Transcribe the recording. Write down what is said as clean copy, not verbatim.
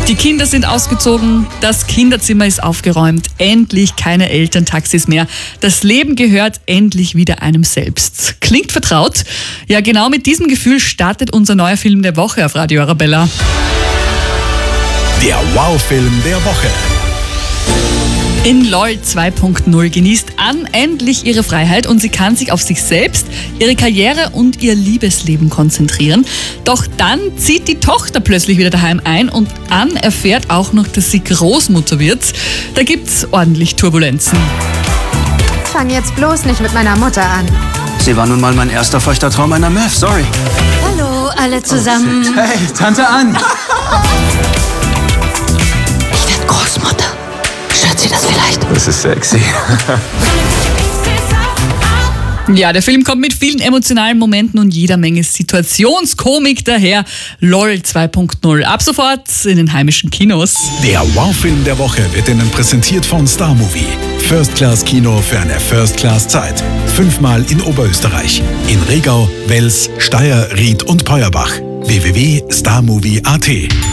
Die Kinder sind ausgezogen, das Kinderzimmer ist aufgeräumt, endlich keine Elterntaxis mehr. Das Leben gehört endlich wieder einem selbst. Klingt vertraut? Ja, genau mit diesem Gefühl startet unser neuer Film der Woche auf Radio Arabella. Der Wow-Film der Woche. In LOL 2.0 genießt Anne endlich ihre Freiheit und sie kann sich auf sich selbst, ihre Karriere und ihr Liebesleben konzentrieren. Doch dann zieht die Tochter plötzlich wieder daheim ein und Anne erfährt auch noch, dass sie Großmutter wird. Da gibt's ordentlich Turbulenzen. Fang jetzt bloß nicht mit meiner Mutter an. Sie war nun mal mein erster feuchter Traum einer MILF, sorry. Hallo, alle zusammen. Hey, Tante Anne! Ich werde Großmutter. Stört Sie das vielleicht? Das ist sexy. Ja, der Film kommt mit vielen emotionalen Momenten und jeder Menge Situationskomik daher. LOL 2.0. Ab sofort in den heimischen Kinos. Der Wow-Film der Woche wird Ihnen präsentiert von Star Movie. First-Class-Kino für eine First-Class-Zeit. 5-mal in Oberösterreich. In Regau, Wels, Steyr, Ried und Peuerbach. www.starmovie.at